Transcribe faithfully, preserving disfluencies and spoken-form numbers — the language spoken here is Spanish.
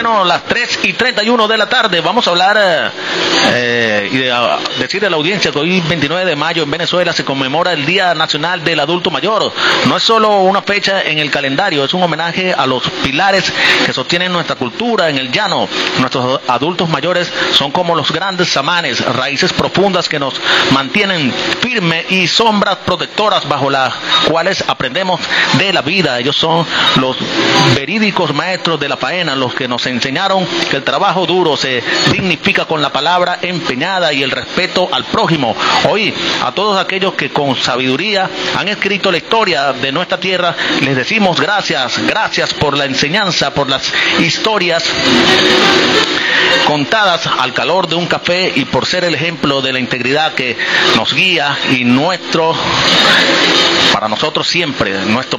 bueno, las tres y treinta y uno de la tarde, vamos a hablar eh, y de, a, decirle a la audiencia que hoy veintinueve de mayo en Venezuela se conmemora el Día Nacional del Adulto Mayor. No es solo una fecha en el calendario, es un homenaje a los pilares que sostienen nuestra cultura en el llano. Nuestros adultos mayores son como los grandes samanes, raíces profundas que nos mantienen firmes y sombras protectoras bajo las cuales aprendemos de la vida. Ellos son los verídicos maestros de la faena, los que nos enseñaron que el trabajo duro se dignifica con la palabra empeñada y el respeto al prójimo. Hoy, a todos aquellos que con sabiduría han escrito la historia de nuestra tierra, les decimos gracias, gracias por la enseñanza, por las historias contadas al calor de un café y por ser el ejemplo de la integridad que nos guía y nuestro, para nosotros siempre, nuestro